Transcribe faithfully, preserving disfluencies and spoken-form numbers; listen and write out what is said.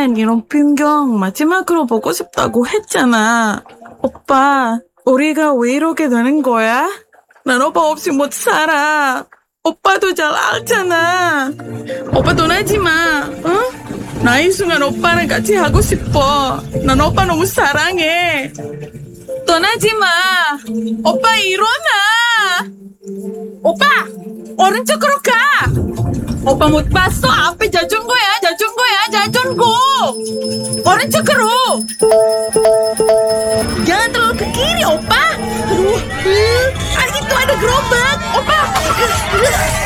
난 이런 풍경 마지막으로 보고 싶다고 했잖아. 오빠, 우리가 왜 이러게 되는 거야? 난 오빠 없이 못 살아. 오빠도 잘 알잖아. 오빠 떠나지 마, 응? 나 이 순간 오빠랑 같이 하고 싶어. 난 오빠 너무 사랑해. 떠나지 마. 오빠 일어나. 오빠, 오른쪽으로 가. 오빠 못 봤어? 앞에 자전거야, 자전거야, 자전거. 오른쪽으로. Jangan terlalu ke kiri, opa. Aduh, ah, itu ada gerobak.